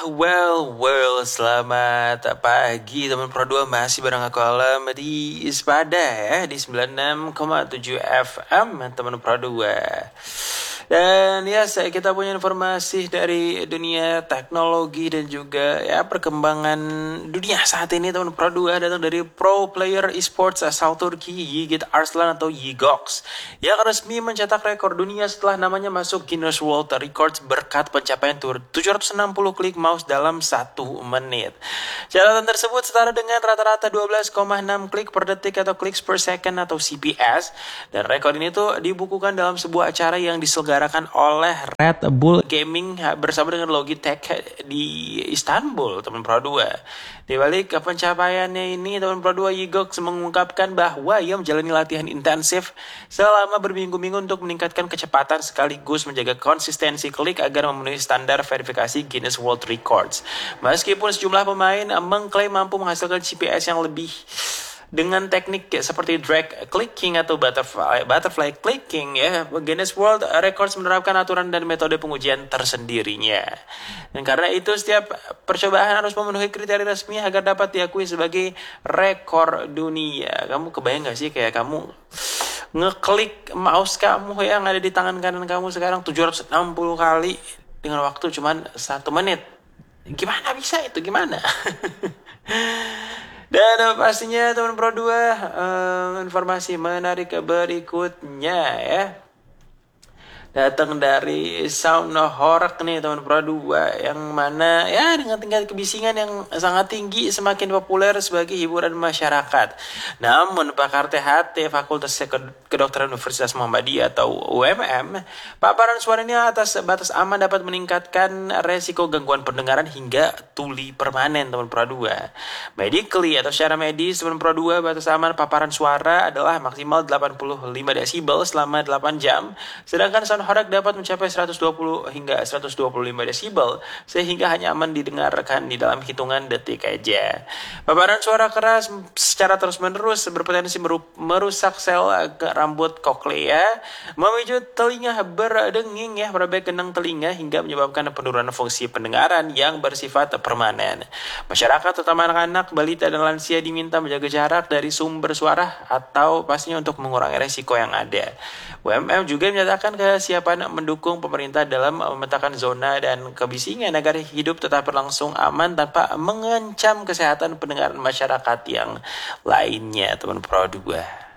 Selamat pagi teman Pro 2, masih bareng aku Alam di Ispada ya, di 96,7 FM teman Pro 2. Dan ya, kita punya informasi dari dunia teknologi dan juga ya perkembangan dunia saat ini teman Pro 2, datang dari pro player esports asal Turki Yiğit Arslan atau Yigox yang resmi mencetak rekor dunia setelah namanya masuk Guinness World Records berkat pencapaian 760 klik mouse dalam 1 menit. Catatan tersebut setara dengan rata-rata 12,6 klik per detik atau clicks per second atau CPS, dan rekor ini tuh dibukukan dalam sebuah acara yang diselenggarakan oleh Red Bull Gaming bersama dengan Logitech di Istanbul, teman Pro 2. Di balik pencapaiannya ini, teman Pro 2, Yigox mengungkapkan bahwa ia menjalani latihan intensif selama berminggu-minggu untuk meningkatkan kecepatan sekaligus menjaga konsistensi klik agar memenuhi standar verifikasi Guinness World Records. Meskipun sejumlah pemain mengklaim mampu menghasilkan CPS yang lebih dengan teknik seperti drag clicking atau butterfly clicking ya, Guinness World Records menerapkan aturan dan metode pengujian tersendirinya. Dan karena itu setiap percobaan harus memenuhi kriteria resmi agar dapat diakui sebagai rekor dunia. Kamu kebayang gak sih kayak kamu ngeklik mouse kamu yang ada di tangan kanan kamu sekarang 760 kali dengan waktu cuman 1 menit? Gimana bisa itu? Gimana? Dan pastinya teman Pro 2, informasi menarik berikutnya ya, datang dari Sound Horror nih teman Pro 2, yang mana ya dengan tingkat kebisingan yang sangat tinggi semakin populer sebagai hiburan masyarakat. Namun pakar THT Fakultas Kedokteran Universitas Muhammadiyah atau UMM, paparan suara ini atas batas aman dapat meningkatkan resiko gangguan pendengaran hingga tuli permanen teman Pro 2. Medically atau secara medis teman Pro 2, batas aman paparan suara adalah maksimal 85 desibel selama 8 jam, sedangkan sound horeg dapat mencapai 120 hingga 125 desibel sehingga hanya aman didengarkan di dalam hitungan detik aja. Paparan suara keras secara terus-menerus berpotensi merusak sel rambut koklea, memicu telinga berdenging ya, merobek genang telinga hingga menyebabkan penurunan fungsi pendengaran yang bersifat permanen. Masyarakat terutama anak-anak, balita dan lansia diminta menjaga jarak dari sumber suara atau pastinya untuk mengurangi resiko yang ada. UMM juga menyatakan kesiapan mendukung pemerintah dalam memetakan zona dan kebisingan agar hidup tetap berlangsung aman tanpa mengancam kesehatan pendengaran masyarakat yang lainnya, teman Pro 2.